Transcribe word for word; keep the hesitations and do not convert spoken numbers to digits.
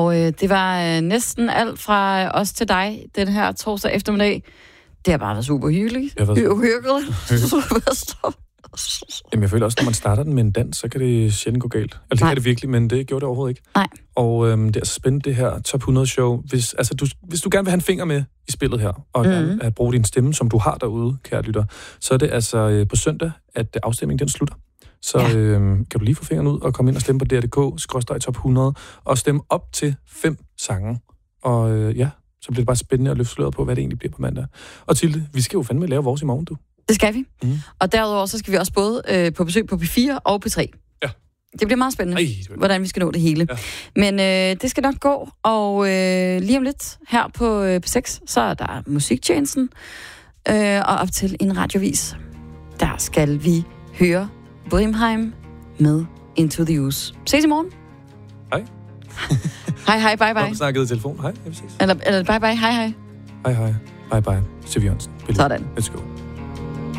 Og øh, det var øh, næsten alt fra os til dig den her torsdag eftermiddag. Det har bare været super hyggeligt. Det har været hyggeligt. Jamen, jeg føler også, når man starter den med en dans, så kan det sjældent gå galt. Altså, det kan det virkelig, men det gjorde det overhovedet ikke. Nej. Og øhm, det er så spændende, det her top hundrede show. Hvis, altså, du, hvis du gerne vil have en finger med i spillet her, og mm. gerne at bruge din stemme, som du har derude, kære lytter, så er det altså øh, på søndag, at afstemningen den slutter. Så ja. øhm, kan du lige få fingeren ud og komme ind og stemme på D R punktum D K skråstreg top hundrede, og stemme op til fem sange. Og øh, ja, så bliver det bare spændende at løfte sløret på, hvad det egentlig bliver på mandag. Og Tilde, vi skal jo fandme lave vores i morgen, du. Det skal vi. Mm. Og derudover så skal vi også både øh, på besøg på P fire og P tre. Ja. Det bliver meget spændende, Ej, hvordan vi skal nå det hele. Ja. Men øh, det skal nok gå, og øh, lige om lidt her på øh, P seks, så er der musiktjenesten, øh, og op til en radiovis. Der skal vi høre Brimheim med Into the Use. Ses i morgen. Hej. Hej, hej, bye, bye. Nå, vi snakkede i telefon. Hej, vi ses. Eller, eller bye, bye, hej, hej. Hej, hej. Bye, bye. Siv Jørgensen. Sådan. Let's go.